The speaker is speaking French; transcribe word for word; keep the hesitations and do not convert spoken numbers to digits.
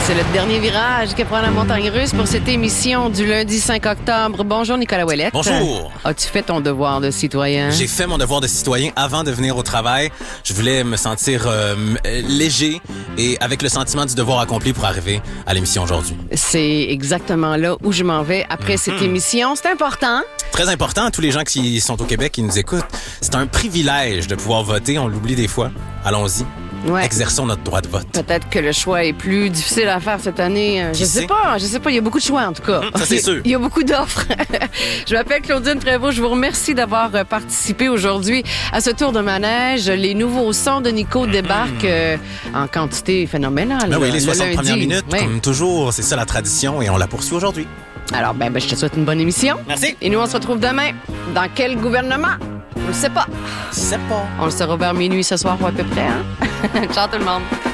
C'est le dernier virage qui prend la montagne russe pour cette émission du lundi cinq octobre. Bonjour Nicolas Ouellette. Bonjour. As-tu fait ton devoir de citoyen? J'ai fait mon devoir de citoyen avant de venir au travail. Je voulais me sentir euh, léger et avec le sentiment du devoir accompli pour arriver à l'émission aujourd'hui. C'est exactement là où je m'en vais après mm-hmm. cette émission. C'est important. Très important à tous les gens qui sont au Québec, qui nous écoutent. C'est un privilège de pouvoir voter. On l'oublie des fois. Allons-y. Ouais. Exerçons notre droit de vote. Peut-être que le choix est plus difficile à faire cette année. Qui je sais, sais pas, je sais pas. Il y a beaucoup de choix en tout cas. Mmh, ça c'est sûr. Il y a beaucoup d'offres. Je m'appelle Claudine Prévost. Je vous remercie d'avoir participé aujourd'hui à ce tour de manège. Les nouveaux sons de Nico mmh. débarquent euh, en quantité phénoménale. Ben oui, les soixante lundi. Premières minutes, oui. comme toujours, c'est ça la tradition et on la poursuit aujourd'hui. Alors, ben, ben, je te souhaite une bonne émission. Merci. Et nous, on se retrouve demain. Dans quel gouvernement? On le sait pas. Je sais pas. On le saura vers minuit ce soir ou à peu près, hein? Ciao tout le monde.